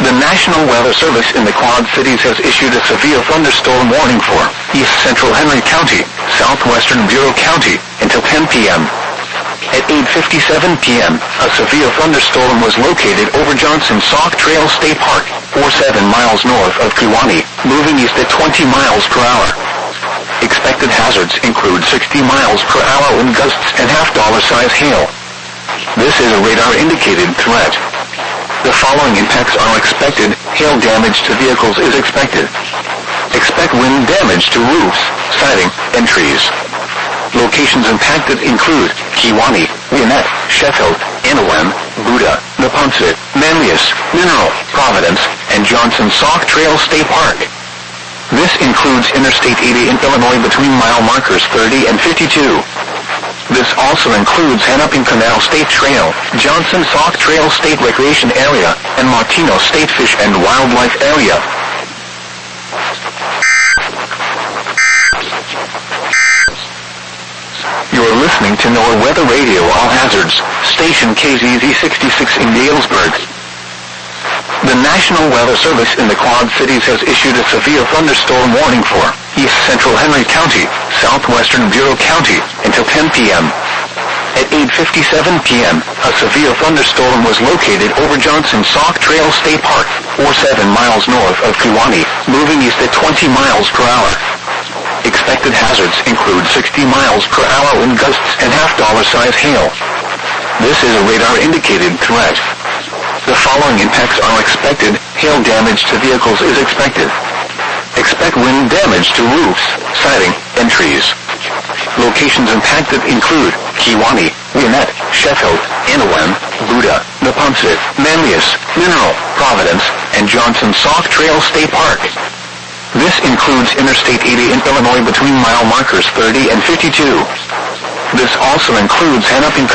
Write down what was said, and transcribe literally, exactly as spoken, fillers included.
The National Weather Service in the Quad Cities has issued a severe thunderstorm warning for East Central Henry County, Southwestern Bureau County, until ten p.m. At eight fifty-seven p.m., a severe thunderstorm was located over Johnson Sauk Trail State Park, forty-seven miles north of Kewaunee, moving east at twenty miles per hour. Expected hazards include sixty miles per hour wind gusts and half-dollar size hail. This is a radar-indicated threat. The following impacts are expected. Hail damage to vehicles is expected. Expect wind damage to roofs, siding, and trees. Locations impacted include Kewaunee, Gwinnett, Sheffield, Anawem, Buda, Neponset, Manlius, Mineral, Providence, and Johnson Sauk Trail State Park. This includes Interstate eighty in Illinois between mile markers thirty and fifty-two. This also includes Hennepin Canal State Trail, Johnson Sauk Trail State Recreation Area, and Martino State Fish and Wildlife Area. You're listening to NOAA Weather Radio All Hazards, station K Z Z sixty-six in Galesburg. The National Weather Service in the Quad Cities has issued a severe thunderstorm warning for East Central Henry County, Southwestern Bureau County, until ten p.m. At eight fifty-seven p.m., a severe thunderstorm was located over Johnson Sauk Trail State Park, forty-seven miles north of Kewaunee, moving east at twenty miles per hour. Expected hazards include sixty miles per hour wind gusts and half-dollar size hail. This is a radar-indicated threat. The following impacts are expected. Hail damage to vehicles is expected. Expect wind damage to roofs, siding, and trees. Locations impacted include Kewaunee, Gwinnett, Sheffield, Anawem, Buda, Neponset, Manlius, Mineral, Providence, and Johnson Sauk Trail State Park. This includes Interstate eighty in Illinois between mile markers thirty and fifty-two. This also includes Hennepin